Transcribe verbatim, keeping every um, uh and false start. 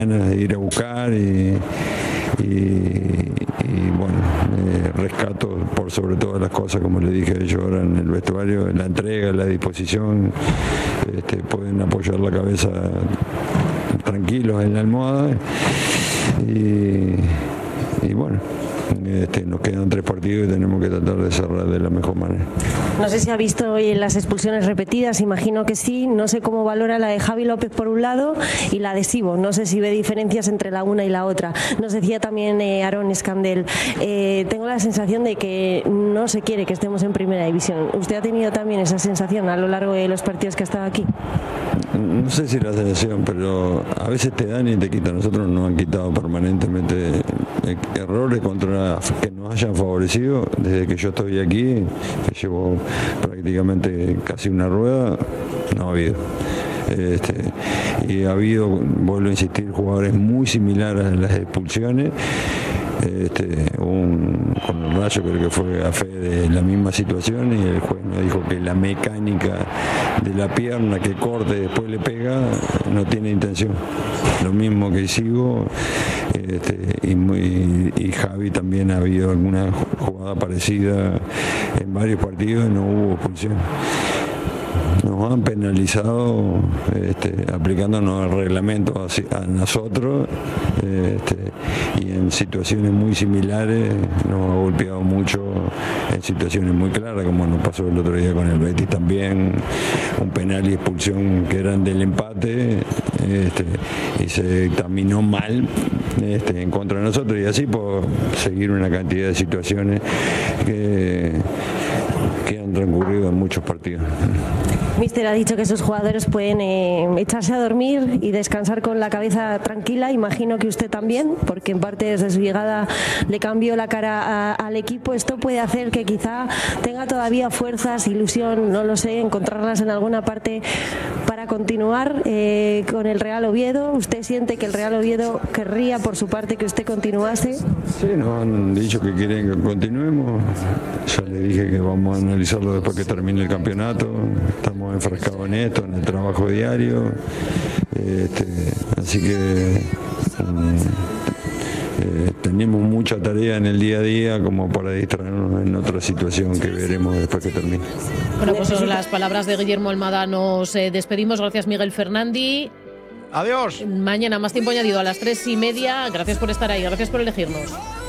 ganas de ir a buscar y, y, y bueno, eh, rescato por sobre todas las cosas, como le dije a ellos ahora en el vestuario, la entrega, la disposición, este, pueden apoyar la cabeza tranquilos en la almohada y, y bueno, este, nos quedan tres partidos y tenemos que tratar de cerrar de la mejor manera. No sé si ha visto hoy las expulsiones repetidas, imagino que sí. No sé cómo valora la de Javi López por un lado y la de Sibo. No sé si ve diferencias entre la una y la otra. Nos decía también eh, Aaron Escandel, eh, tengo la sensación de que no se quiere que estemos en primera división. ¿Usted ha tenido también esa sensación a lo largo de los partidos que ha estado aquí? No sé si la sensación, pero a veces te dan y te quitan. Nosotros nos han quitado permanentemente errores contra que nos hayan favorecido. Desde que yo estoy aquí, que llevo prácticamente casi una rueda, no ha habido. Este, y ha habido, vuelvo a insistir, jugadores muy similares a las expulsiones. Este, un, con el Rayo creo que fue a fe de la misma situación y el juez nos dijo que la mecánica de la pierna que corte y después le pega no tiene intención. Lo mismo que Sigo, este, y, muy, y Javi también ha habido alguna jugada parecida en varios partidos y no hubo expulsión. Nos han penalizado este, aplicándonos el reglamento a, a nosotros este, y en situaciones muy similares nos ha golpeado mucho en situaciones muy claras, como nos pasó el otro día con el Betis también, un penal y expulsión que eran del empate este, y se examinó mal este, en contra de nosotros y así por seguir una cantidad de situaciones que, que han transcurrido en muchos partidos. Míster ha dicho que esos jugadores pueden eh, echarse a dormir y descansar con la cabeza tranquila. Imagino que usted también, porque en parte desde su llegada le cambió la cara a, al equipo. Esto puede hacer que quizá tenga todavía fuerzas, ilusión, no lo sé, encontrarlas en alguna parte para continuar eh, con el Real Oviedo. ¿Usted siente que el Real Oviedo querría por su parte que usted continuase? Sí, nos han dicho que quieren que continuemos. Ya le dije que vamos a analizarlo después que termine el campeonato. Estamos enfrascados en esto, en el trabajo diario. Este, así que um, eh, tenemos mucha tarea en el día a día como para distraernos en otra situación que veremos después que termine. Bueno, pues son las palabras de Guillermo Almada. Nos eh, despedimos. Gracias, Miguel Fernandi. Adiós. Mañana más tiempo añadido a las tres y media. Gracias por estar ahí. Gracias por elegirnos.